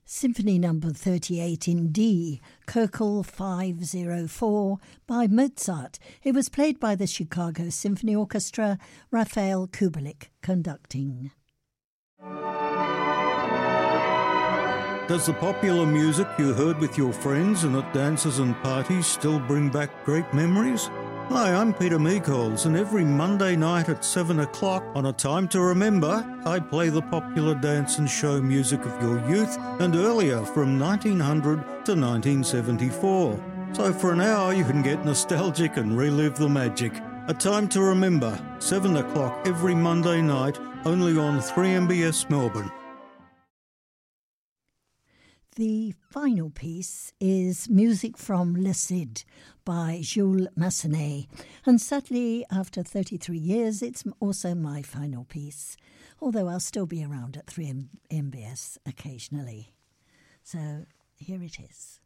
Symphony Number 38 in D, Köchel 504 by Mozart. It was played by the Chicago Symphony Orchestra, Raphael Kubelik conducting. Does the popular music you heard with your friends and at dances and parties still bring back great memories? Hi, I'm Peter Meekols, and every Monday night at 7 o'clock on A Time to Remember, I play the popular dance and show music of your youth and earlier from 1900 to 1974. So for an hour you can get nostalgic and relive the magic. A Time to Remember, 7 o'clock every Monday night, only on 3MBS Melbourne. The final piece is music from Le Cid by Jules Massenet. And sadly, after 33 years, it's also my final piece, although I'll still be around at 3MBS occasionally. So here it is.